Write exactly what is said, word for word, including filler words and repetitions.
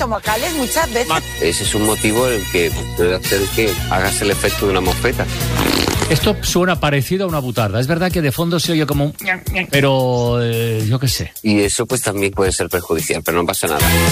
estomacales muchas veces. Ese es un motivo el que puede hacer que hagas el efecto de una mosfeta. Esto suena parecido a una butarda. Es verdad que de fondo se oye como un... Pero eh, yo qué sé. Y eso pues también puede ser perjudicial, pero no pasa nada.